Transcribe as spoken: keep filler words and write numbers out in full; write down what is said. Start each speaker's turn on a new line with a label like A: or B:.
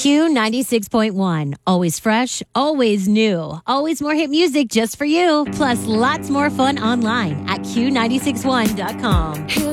A: Q ninety-six point one. Always fresh, always new. Always more hit music just for you. Plus lots more fun online at Q nine six one dot com.